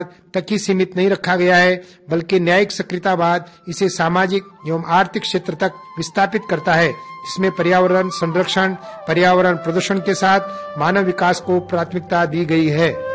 तक ही सीमित नहीं रखा गया है, बल्कि न्यायिक सक्रियतावाद इसे सामाजिक एवं आर्थिक क्षेत्र तक विस्थापित करता है, जिसमें पर्यावरण संरक्षण, पर्यावरण प्रदूषण के साथ मानव विकास को प्राथमिकता दी गई है।